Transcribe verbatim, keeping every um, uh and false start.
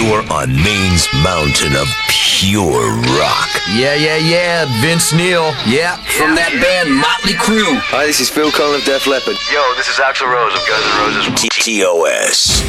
You're on Maine's mountain of pure rock. Yeah, yeah, yeah, Vince Neil. Yeah, from that band Motley Crue. Hi, this is Phil Collins of Def Leppard. Yo, this is Axl Rose of Guns N' Roses. T O S